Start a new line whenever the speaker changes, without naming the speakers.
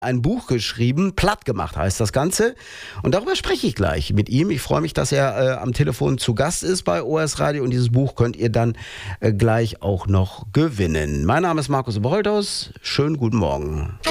ein Buch geschrieben, Platt gemacht heißt das Ganze. Und darüber spreche ich gleich mit ihm. Ich freue mich, dass er am Telefon zu Gast ist bei OS Radio. Und dieses Buch könnt ihr dann gleich auch noch gewinnen. Mein Name ist Markus Oberholthaus. Schönen guten Morgen.